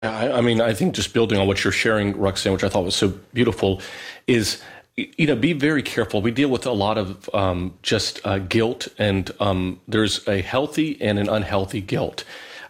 I mean, I think just building on what you're sharing, Roxanne, which I thought was so beautiful, is be very careful. We deal with a lot of just guilt, and there's a healthy and an unhealthy guilt.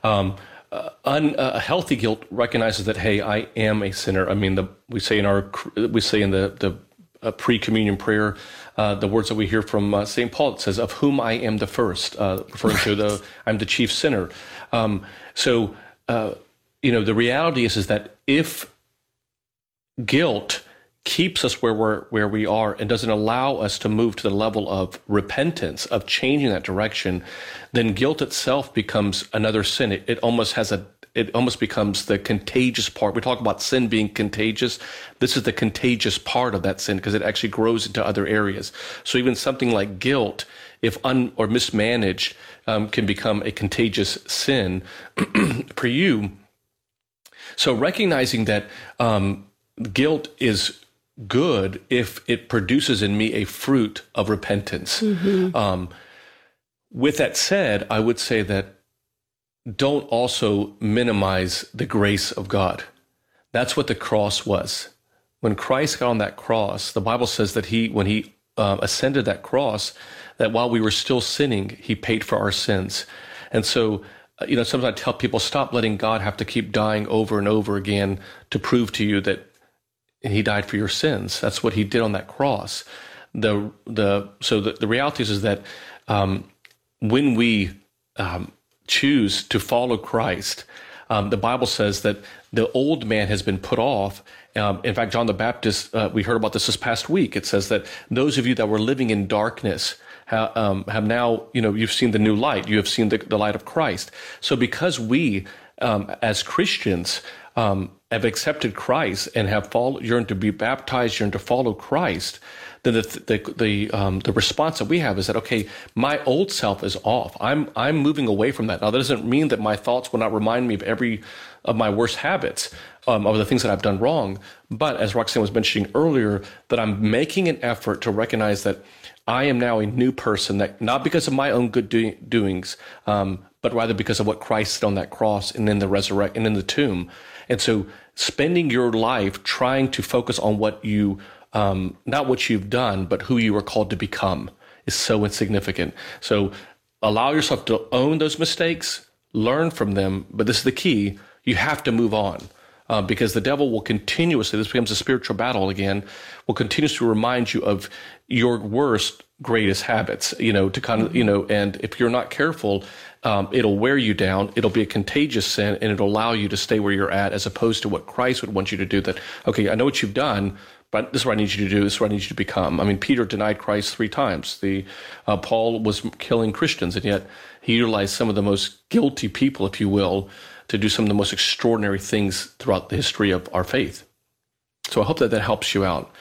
A healthy guilt recognizes that, hey, I am a sinner. I mean, we say in the pre-communion prayer, the words that we hear from St. Paul. It says, "Of whom I am the first," referring to I'm the chief sinner. So. The reality is that if guilt keeps us where we are and doesn't allow us to move to the level of repentance, of changing that direction, then guilt itself becomes another sin. It almost becomes the contagious part. We talk about sin being contagious. This is the contagious part of that sin because it actually grows into other areas. So even something like guilt, if or mismanaged, can become a contagious sin for you. So recognizing that guilt is good if it produces in me a fruit of repentance. With that said, I would say that don't also minimize the grace of God. That's what the cross was. When Christ got on that cross, the Bible says that when he ascended that cross, that while we were still sinning, he paid for our sins. And so sometimes I tell people, stop letting God have to keep dying over and over again to prove to you that he died for your sins. That's what he did on that cross. So the reality is that when we choose to follow Christ, the Bible says that the old man has been put off. In fact, John the Baptist, we heard about this past week. It says that those of you that were living in darkness have now, you've seen the new light. You have seen the light of Christ. So because we, as Christians, have accepted Christ and have yearned to be baptized, yearned to follow Christ, then the response that we have is that, okay, my old self is off. I'm moving away from that. Now, that doesn't mean that my thoughts will not remind me of my worst habits, of the things that I've done wrong. But as Roxanne was mentioning earlier, that I'm making an effort to recognize that I am now a new person, that not because of my own good doings, but rather because of what Christ did on that cross and in the resurrection and in the tomb. And so spending your life trying to focus on what you, not what you've done, but who you are called to become is so insignificant. So allow yourself to own those mistakes, learn from them, but this is the key. You have to move on. Because the devil will continuously, this becomes a spiritual battle again, will continuously remind you of your worst, greatest habits, to kind of, and if you're not careful, it'll wear you down. It'll be a contagious sin, and it'll allow you to stay where you're at, as opposed to what Christ would want you to do. That, okay, I know what you've done, but this is what I need you to do. This is what I need you to become. I mean, Peter denied Christ 3 times. Paul was killing Christians, and yet he utilized some of the most guilty people, if you will, to do some of the most extraordinary things throughout the history of our faith. So I hope that helps you out.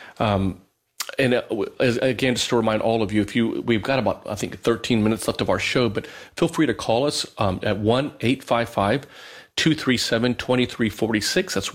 Again, just to remind all of you, we've got about, I think, 13 minutes left of our show, but feel free to call us at 1-855-237-2346. That's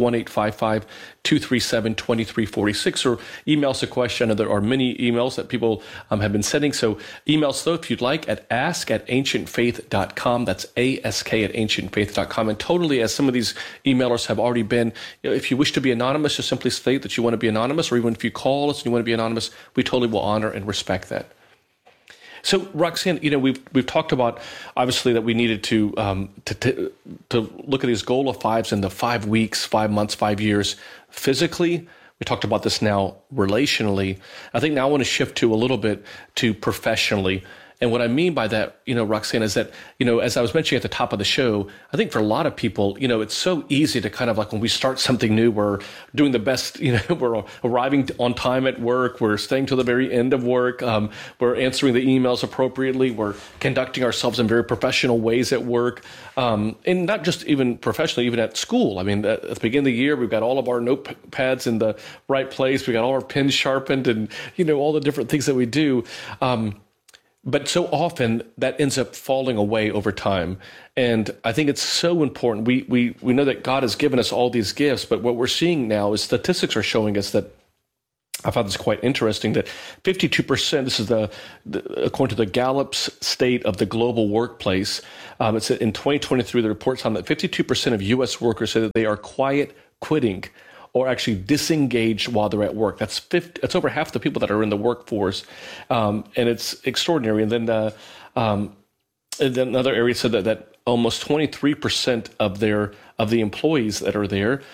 1-855-237-2346, or email us a question. And there are many emails that people have been sending. So email us, though, if you'd like, at ask@ancientfaith.com. That's ask@ancientfaith.com. And totally, as some of these emailers have already been, if you wish to be anonymous, just simply state that you want to be anonymous, or even if you call us and you want to be anonymous, we totally will honor and respect that. So, Roxanne, we've talked about, obviously, that we needed to look at these goal of 5s in the 5 weeks, 5 months, 5 years physically. We talked about this now relationally. I think now I want to shift to a little bit to professionally. And what I mean by that, Roxanne, is that, as I was mentioning at the top of the show, I think for a lot of people, it's so easy to kind of like when we start something new, we're doing the best, we're arriving on time at work, we're staying till the very end of work, we're answering the emails appropriately, we're conducting ourselves in very professional ways at work, and not just even professionally, even at school. I mean, at the beginning of the year, we've got all of our notepads in the right place, we got all our pens sharpened, and, all the different things that we do. But so often that ends up falling away over time. And I think it's so important. We know that God has given us all these gifts, but what we're seeing now is statistics are showing us that I found this quite interesting that 52%, this is according to the Gallup's State of the Global Workplace, it said in 2023, the report found that 52% of U.S. workers say that they are quiet quitting or actually disengaged while they're at work. That's over half the people that are in the workforce, and it's extraordinary. And then another area said that almost 23% of the employees that are there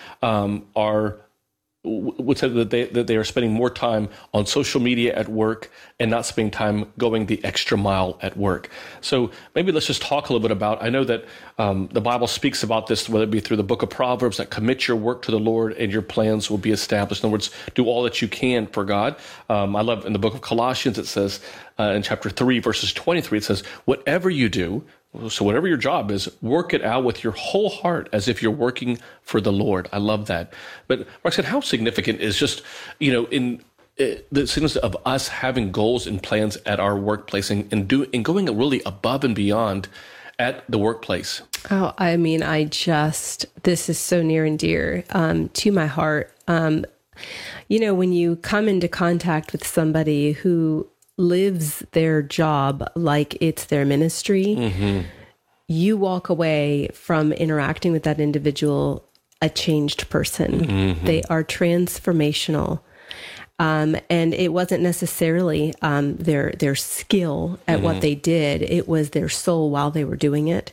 would say that they are spending more time on social media at work and not spending time going the extra mile at work. So maybe let's just talk a little bit about, I know that the Bible speaks about this, whether it be through the book of Proverbs, that commit your work to the Lord and your plans will be established. In other words, do all that you can for God. I love in the book of Colossians, it says in chapter 3, verses 23, it says, whatever you do, so whatever your job is, work it out with your whole heart as if you're working for the Lord. I love that. But Roxanne, how significant is just, in the significance of us having goals and plans at our workplace and going really above and beyond at the workplace? Oh, I mean, this is so near and dear to my heart. When you come into contact with somebody who lives their job like it's their ministry, you walk away from interacting with that individual a changed person. They are transformational. And it wasn't necessarily their skill at what they did. It was their soul while they were doing it.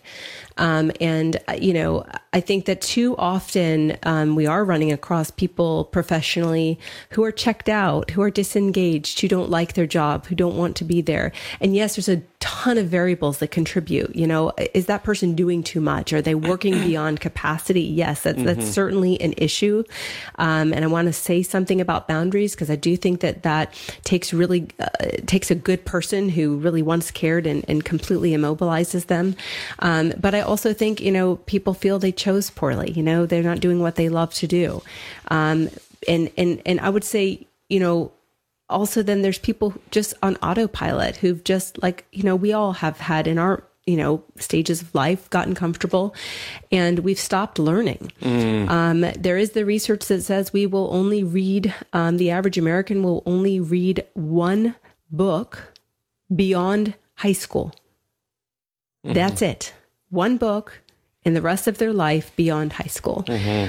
I think that too often we are running across people professionally who are checked out, who are disengaged, who don't like their job, who don't want to be there. And yes, there's a ton of variables that contribute. Is that person doing too much? Are they working beyond capacity? Yes, that's certainly an issue. And I want to say something about boundaries, because I do think that takes a good person who really once cared and completely immobilizes them. But I also think, people feel they chose poorly. They're not doing what they love to do. And I would say, also then there's people just on autopilot who've just we all have had in our, stages of life gotten comfortable and we've stopped learning. There is the research that says we will only read, the average American will only read one book beyond high school. That's it. One book in the rest of their life beyond high school.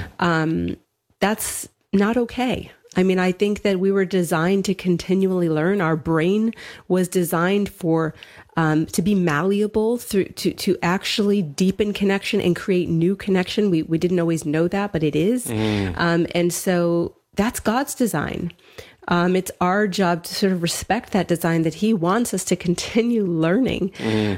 That's not okay. I mean, I think that we were designed to continually learn. Our brain was designed for to be malleable, to actually deepen connection and create new connection. We didn't always know that, but it is. And so that's God's design. It's our job to sort of respect that design, that He wants us to continue learning.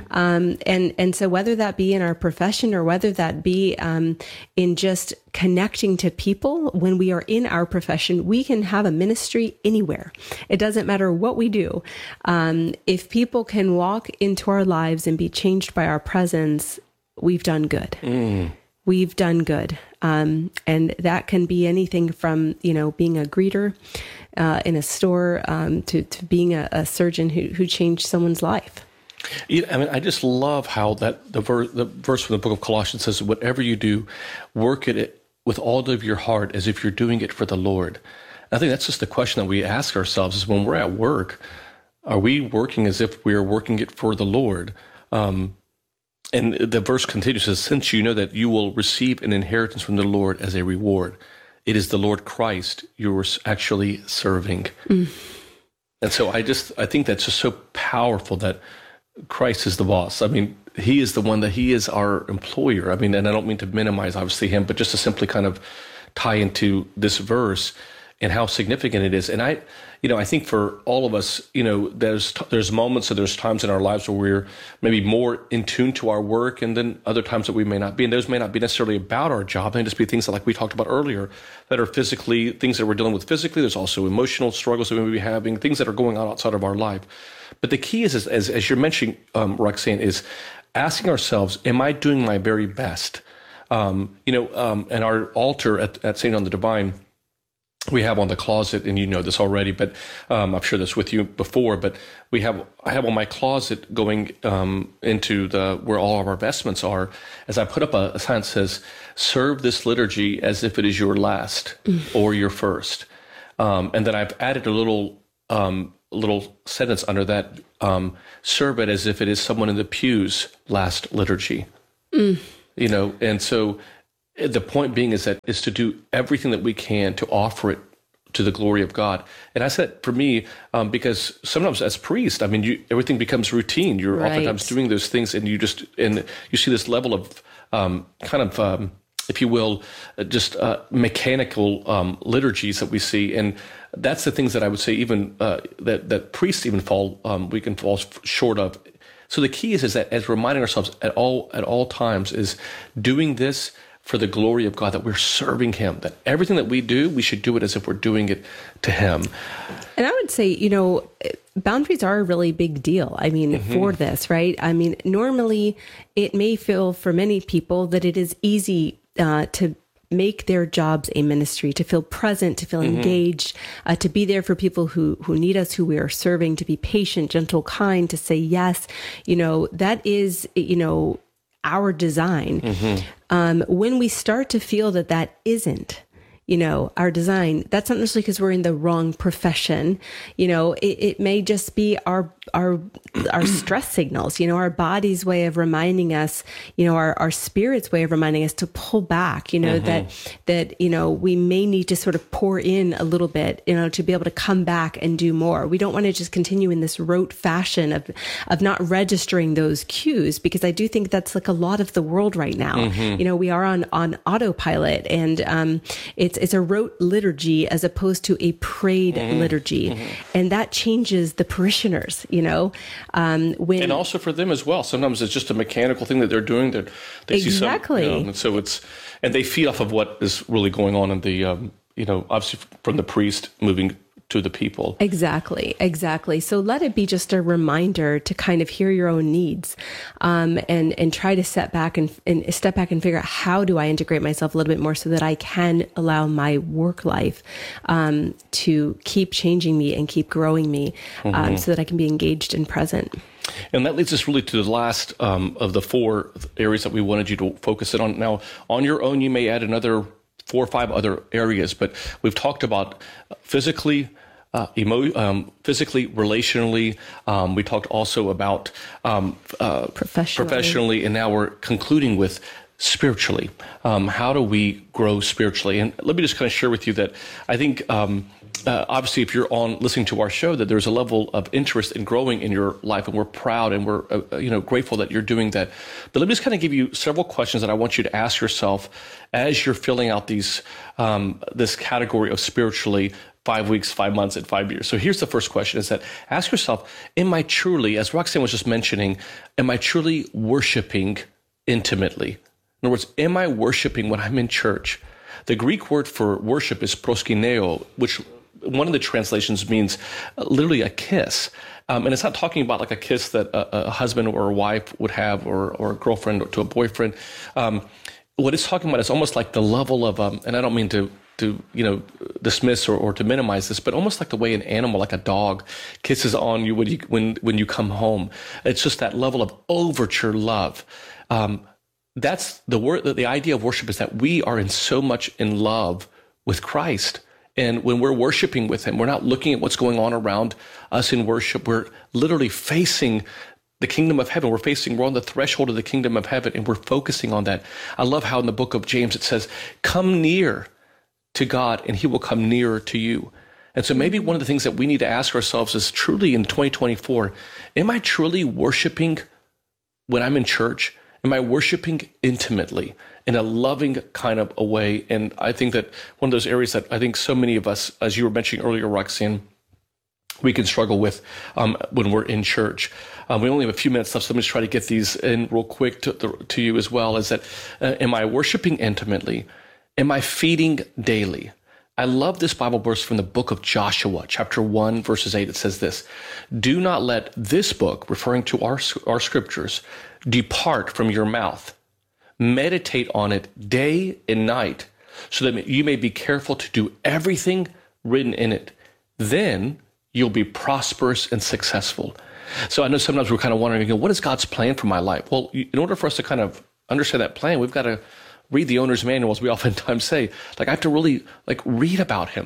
And so whether that be in our profession or whether that be in just connecting to people, when we are in our profession, we can have a ministry anywhere. It doesn't matter what we do. If people can walk into our lives and be changed by our presence, we've done good. We've done good. And that can be anything from, being a greeter in a store to being a surgeon who changed someone's life. I just love how the verse from the book of Colossians says, whatever you do, work at it with all of your heart as if you're doing it for the Lord. And I think that's just the question that we ask ourselves is when we're at work, are we working as if we're working it for the Lord? And the verse continues, says, since you know that you will receive an inheritance from the Lord as a reward, it is the Lord Christ you're actually serving. And so I think that's just so powerful that Christ is the boss. I mean, He is the one that He is our employer. I mean, and I don't mean to minimize, obviously, Him, but just to simply kind of tie into this verse and how significant it is. And I think for all of us, there's moments and there's times in our lives where we're maybe more in tune to our work, and then other times that we may not be. And those may not be necessarily about our job. They just be things that, like we talked about earlier, that are physically, things that we're dealing with physically. There's also emotional struggles that we may be having, things that are going on outside of our life. But the key is as you're mentioning, Roxanne, is asking ourselves, am I doing my very best? And our altar at St. John the Divine, we have on the closet, and you know this already, but I've shared this with you before, but I have on my closet going into where all of our vestments are, as I put up a sign that says, serve this liturgy as if it is your last or your first. And then I've added a little sentence under that, serve it as if it is someone in the pew's last liturgy. And so the point being is to do everything that we can to offer it to the glory of God. And I said, for me, because sometimes as priest, I mean, everything becomes routine. You're oftentimes doing those things, and you see this level of if you will, just mechanical liturgies that we see. And that's the things that I would say even that priests even we can fall short of. So the key is that as reminding ourselves at all times is doing this for the glory of God, that we're serving him, that everything that we do, we should do it as if we're doing it to him. And I would say, boundaries are a really big deal. I mean, for this, right? I mean, normally it may feel for many people that it is easy to make their jobs a ministry, to feel present, to feel engaged, to be there for people who need us, who we are serving, to be patient, gentle, kind, to say yes. That is, our design. When we start to feel that isn't, our design, that's not necessarily because we're in the wrong profession. It may just be our stress signals, our body's way of reminding us, our spirit's way of reminding us to pull back, that we may need to sort of pour in a little bit, to be able to come back and do more. We don't want to just continue in this rote fashion of not registering those cues, because I do think that's like a lot of the world right now. We are on autopilot, and it's a rote liturgy as opposed to a prayed liturgy. And that changes the parishioners, and also for them as well. Sometimes it's just a mechanical thing that they're doing that they see some, and so and they feed off of what is really going on in the, obviously from the priest moving to the people. Exactly. So let it be just a reminder to kind of hear your own needs, and try to step back and figure out, how do I integrate myself a little bit more so that I can allow my work life to keep changing me and keep growing me, so that I can be engaged and present. And that leads us really to the last of the 4 areas that we wanted you to focus in on. Now, on your own, you may add another 4 or 5 other areas, but we've talked about physically, relationally. We talked also about professionally, and now we're concluding with spiritually. How do we grow spiritually? And let me just kind of share with you that I think, obviously, if you're listening to our show, that there's a level of interest in growing in your life, and we're proud and we're grateful that you're doing that. But let me just kind of give you several questions that I want you to ask yourself as you're filling out this category of spiritually, 5 weeks, 5 months, and 5 years. So here's the first question: is that ask yourself, am I truly, as Roxanne was just mentioning, am I truly worshiping intimately? In other words, am I worshiping when I'm in church? The Greek word for worship is proskuneo, which one of the translations means literally a kiss. And it's not talking about like a kiss that a husband or a wife would have, or a girlfriend to a boyfriend. What it's talking about is almost like the level of, and I don't mean to dismiss or to minimize this, but almost like the way an animal, like a dog, kisses on you when you come home. It's just that level of overture love. That's the word. The idea of worship is that we are so much in love with Christ. And when we're worshiping with him, we're not looking at what's going on around us in worship. We're literally facing the kingdom of heaven. We're on the threshold of the kingdom of heaven, and we're focusing on that. I love how in the book of James it says, come near to God and he will come nearer to you. And so maybe one of the things that we need to ask ourselves is, truly in 2024, am I truly worshiping when I'm in church? Am I worshiping intimately in a loving kind of a way? And I think that one of those areas that I think so many of us, as you were mentioning earlier, Roxanne, we can struggle with when we're in church. We only have a few minutes left, so let me just try to get these in real quick to you as well. Is that, am I worshiping intimately? Am I feeding daily? I love this Bible verse from the book of Joshua, chapter 1, verses 8. It says this: do not let this book, referring to our scriptures, depart from your mouth. Meditate on it day and night, so that you may be careful to do everything written in it. Then you'll be prosperous and successful. So I know sometimes we're kind of wondering, what is God's plan for my life? Well, in order for us to kind of understand that plan, we've got to read the owner's manual, as we oftentimes say. Like, I have to really read about him.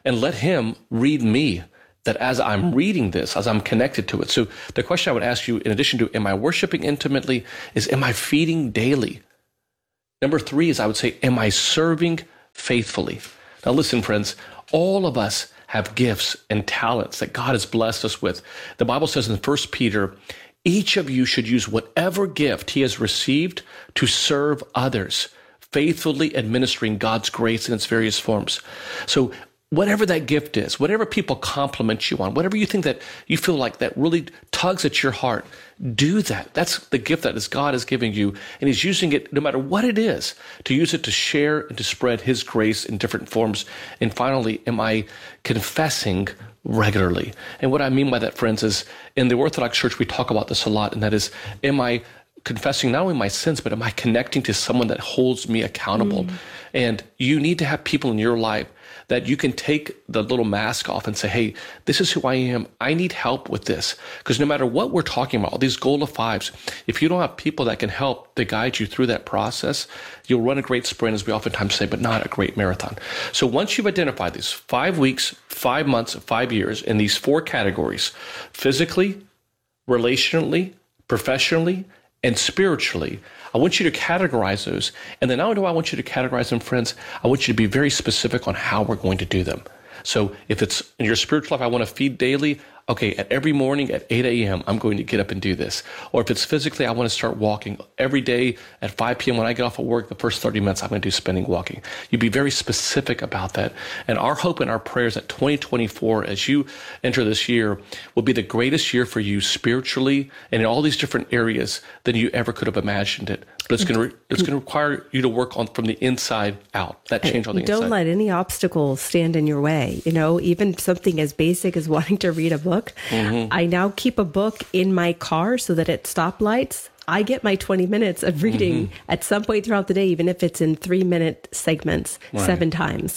and let him read me, that as I'm reading this, as I'm connected to it. So the question I would ask you, in addition to, am I worshiping intimately, is, am I feeding daily? Number 3 is, I would say, am I serving faithfully? Now listen, friends, all of us have gifts and talents that God has blessed us with. The Bible says in 1 Peter, each of you should use whatever gift he has received to serve others, faithfully administering God's grace in its various forms. So whatever that gift is, whatever people compliment you on, whatever you think that you feel like that really tugs at your heart, do that. That's the gift that God is giving you, and he's using it, no matter what it is, to use it to share and to spread his grace in different forms. And finally, am I confessing regularly? And what I mean by that, friends, is in the Orthodox Church, we talk about this a lot, and that is, am I confessing not only my sins, but am I connecting to someone that holds me accountable? And you need to have people in your life that you can take the little mask off and say, hey, this is who I am. I need help with this. Because no matter what we're talking about, all these goal of 5s, if you don't have people that can help to guide you through that process, you'll run a great sprint, as we oftentimes say, but not a great marathon. So once you've identified these 5 weeks, 5 months, 5 years in these 4 categories, physically, relationally, professionally, and spiritually, I want you to categorize those. And then not only do I want you to categorize them, friends, I want you to be very specific on how we're going to do them. So if it's in your spiritual life, I want to feed daily. Okay, at every morning at 8 a.m., I'm going to get up and do this. Or if it's physically, I want to start walking every day at 5 p.m. when I get off of work, the first 30 minutes I'm going to do spending walking. You be very specific about that. And our hope and our prayers that 2024, as you enter this year, will be the greatest year for you spiritually and in all these different areas than you ever could have imagined it. But it's going to require you to work on from the inside out. That change on the inside. Don't let any obstacles stand in your way. You know, even something as basic as wanting to read a book. I now keep a book in my car so that at stoplights, I get my 20 minutes of reading at some point throughout the day, even if it's in 3-minute segments, 7 times.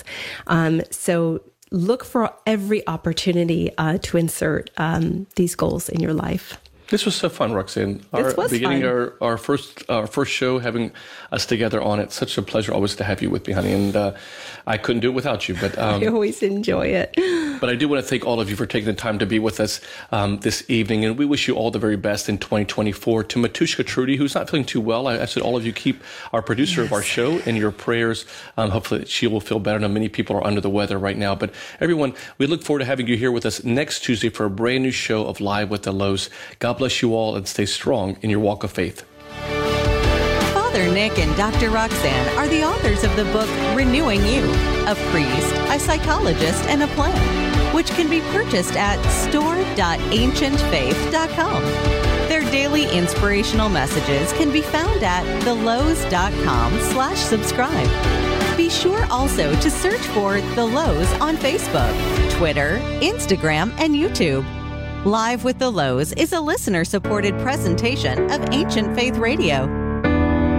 So look for every opportunity to insert these goals in your life. This was so fun, Roxanne. Beginning our first show, having us together on it. Such a pleasure always to have you with me, honey. And I couldn't do it without you. But I always enjoy it. But I do want to thank all of you for taking the time to be with us this evening. And we wish you all the very best in 2024. To Matushka Trudy, who's not feeling too well, I said all of you keep our producer of our show in your prayers. Hopefully she will feel better. I know many people are under the weather right now. But everyone, we look forward to having you here with us next Tuesday for a brand new show of Live with the Lows. God bless you all and stay strong in your walk of faith. Father Nick and Dr. Roxanne are the authors of the book Renewing You, a priest, a psychologist, and a plan, which can be purchased at store.ancientfaith.com. Their daily inspirational messages can be found at thelows.com/subscribe. Be sure also to search for The Lows on Facebook, Twitter, Instagram, and YouTube. Live with the Lows is a listener-supported presentation of Ancient Faith Radio.